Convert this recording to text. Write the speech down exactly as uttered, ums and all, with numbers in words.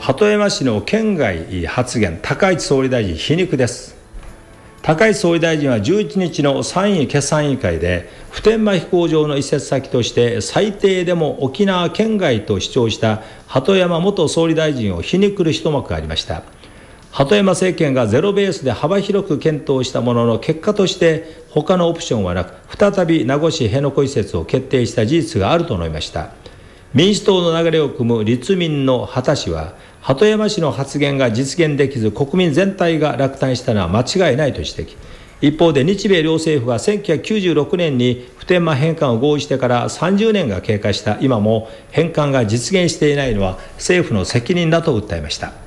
鳩山氏の県外発言、高市総理大臣皮肉です。高市総理大臣はじゅういちにちの参院決算委員会で、普天間飛行場の移設先として最低でも沖縄県外と主張した鳩山元総理大臣を皮肉る一幕がありました。鳩山政権がゼロベースで幅広く検討したものの、結果として他のオプションはなく、再び名護市辺野古移設を決定した事実があると述べました。民主党の流れを組む立民の畑氏は、鳩山氏の発言が実現できず国民全体が落胆したのは間違いないと指摘。一方で日米両政府がせんきゅうひゃくきゅうじゅうろくねんに普天間返還を合意してからさんじゅうねんが経過した今も返還が実現していないのは政府の責任だと訴えました。